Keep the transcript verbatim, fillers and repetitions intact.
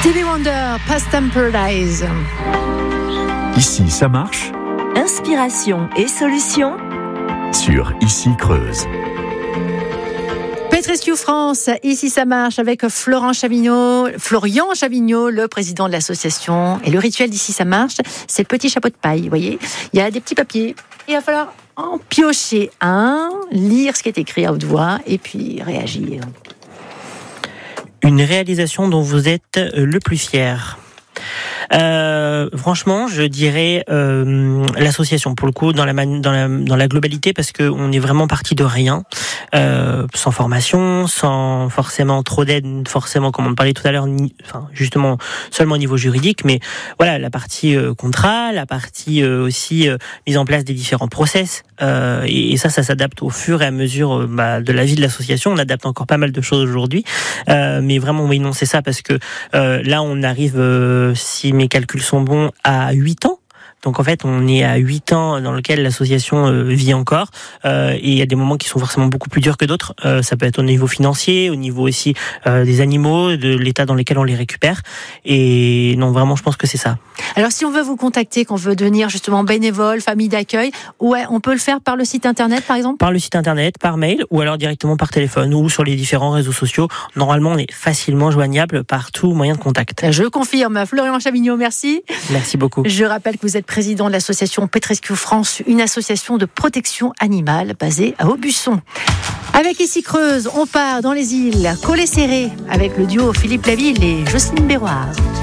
Stevie Wonder, Past and Paradise. Ici, ça marche. Inspiration et solutions Sur Ici Creuse. Pet Rescue France, ici ça marche avec Florent Chavignot, Florian Chavignot, le président de l'association. Et le rituel d'ici ça marche, c'est le petit chapeau de paille, vous voyez. Il y a des petits papiers. Il va falloir en piocher un, lire ce qui est écrit à haute voix et puis réagir. Une réalisation dont vous êtes le plus fier? Euh, franchement, je dirais euh, l'association pour le coup dans la man- dans la dans la globalité, parce que on est vraiment parti de rien, euh, sans formation, sans forcément trop d'aide, forcément comme on parlait tout à l'heure, ni, enfin justement seulement au niveau juridique, mais voilà la partie euh, contrat, la partie euh, aussi euh, mise en place des différents process, euh, et, et ça, ça s'adapte au fur et à mesure euh, bah, de la vie de l'association. On adapte encore pas mal de choses aujourd'hui, euh, mais vraiment oui non c'est ça, parce que euh, là on arrive euh, si mes calculs sont bons, à huit ans. Donc en fait, on est à huit ans dans lequel l'association euh, vit encore, euh, et il y a des moments qui sont forcément beaucoup plus durs que d'autres. Euh, ça peut être au niveau financier, au niveau aussi euh, des animaux, de l'état dans lequel on les récupère. Et non, vraiment, je pense que c'est ça. Alors si on veut vous contacter, qu'on veut devenir justement bénévole, famille d'accueil, ouais, on peut le faire par le site internet par exemple ? Par le site internet, par mail, ou alors directement par téléphone, ou sur les différents réseaux sociaux. Normalement, on est facilement joignable par tout moyen de contact. Je confirme. Florian Chavignot, merci. Merci beaucoup. Je rappelle que vous êtes président de l'association Pet Rescue France, une association de protection animale basée à Aubusson. Avec Ici Creuse, on part dans les îles Collet-Serré avec le duo Philippe Laville et Jocelyne Béroir.